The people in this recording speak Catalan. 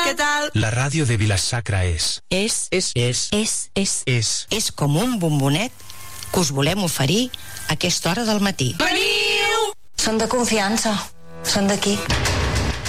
Què tal? La ràdio de Vila-sacra és com un bombonet que us volem oferir a aquesta hora del matí. Veniu! Són de confiança, són d'aquí.